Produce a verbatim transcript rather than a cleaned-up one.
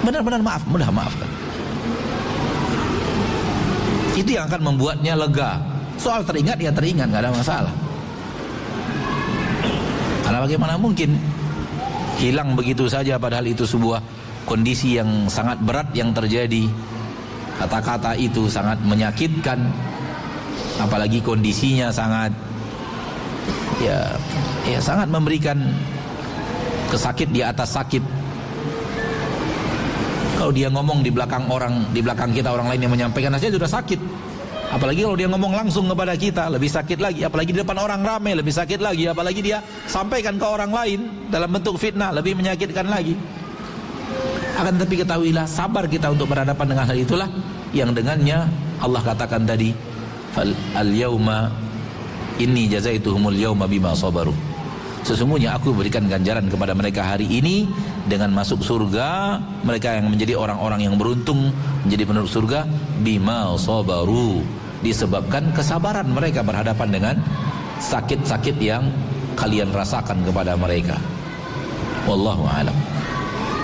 benar-benar maaf, mudah maafkan. Itu yang akan membuatnya lega. Soal teringat ya teringat, nggak ada masalah. Karena bagaimana mungkin hilang begitu saja, padahal itu sebuah kondisi yang sangat berat yang terjadi. Kata-kata itu sangat menyakitkan, apalagi kondisinya sangat ya ya sangat memberikan kesakit di atas sakit. Kalau dia ngomong di belakang orang, di belakang kita orang lain yang menyampaikan saja sudah sakit. Apalagi kalau dia ngomong langsung kepada kita, lebih sakit lagi. Apalagi di depan orang ramai, lebih sakit lagi. Apalagi dia sampaikan ke orang lain dalam bentuk fitnah, lebih menyakitkan lagi. Akan tapi ketahuilah, sabar kita untuk berhadapan dengan hal itulah yang dengannya Allah katakan tadi, al-yauma inni jazaituhumul yauma bima sabaru. Sesungguhnya aku berikan ganjaran kepada mereka hari ini dengan masuk surga, mereka yang menjadi orang-orang yang beruntung, menjadi penduduk surga, bima sabaru, disebabkan kesabaran mereka berhadapan dengan sakit-sakit yang kalian rasakan kepada mereka. Wallahu a'lam.